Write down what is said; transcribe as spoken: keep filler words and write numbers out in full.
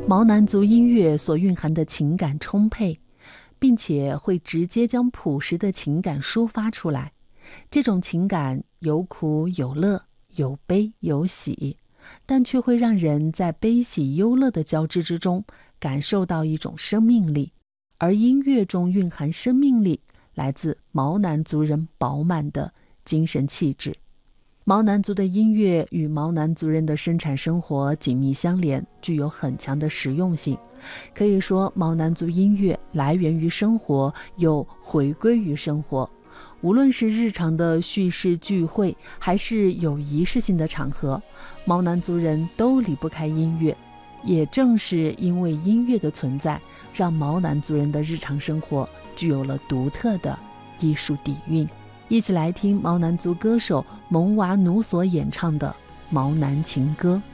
毛南族音乐所蕴含的情感充沛，并且会直接将朴实的情感抒发出来。这种情感有苦有乐，有悲有喜，但却会让人在悲喜忧乐的交织之中感受到一种生命力。而音乐中蕴含生命力，来自毛南族人饱满的精神气质。毛南族的音乐与毛南族人的生产生活紧密相连，具有很强的实用性。可以说，毛南族音乐来源于生活，又回归于生活。无论是日常的叙事聚会，还是有仪式性的场合，毛南族人都离不开音乐。也正是因为音乐的存在，让毛南族人的日常生活具有了独特的艺术底蕴。一起来听毛南族歌手蒙娃努所演唱的毛南情歌。